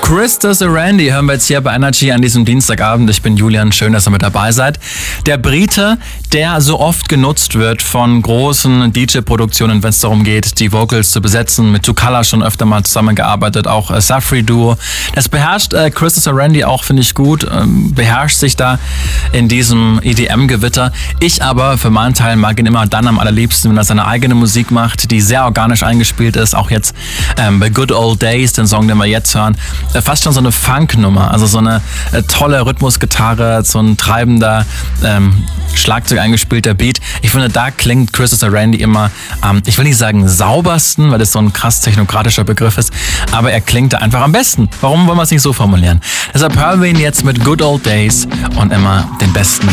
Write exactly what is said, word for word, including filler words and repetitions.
Christus Randy hören wir jetzt hier bei Energy an diesem Dienstagabend. Ich bin Julian, schön, dass ihr mit dabei seid. Der Brite, der so oft genutzt wird von großen D J-Produktionen, wenn es darum geht, die Vocals zu besetzen. Mit Two Color schon öfter mal zusammengearbeitet, auch äh, Safri Duo. Das beherrscht äh, Christus Randy auch, finde ich gut. Ähm, beherrscht sich da in diesem E D M-Gewitter. Ich aber für meinen Teil mag ihn immer dann am allerliebsten, wenn er seine eigene Musik macht, die sehr organisch eingespielt ist. Auch jetzt ähm, bei Good Old Days, den Song, den wir jetzt hören. Fast schon so eine Funk-Nummer, also so eine äh, tolle Rhythmusgitarre, so ein treibender ähm, Schlagzeug eingespielter Beat. Ich finde, da klingt Christus Randy immer, ähm, ich will nicht sagen saubersten, weil das so ein krass technokratischer Begriff ist, aber er klingt da einfach am besten. Warum wollen wir es nicht so formulieren? Deshalb hören wir ihn jetzt mit Good Old Days und immer den besten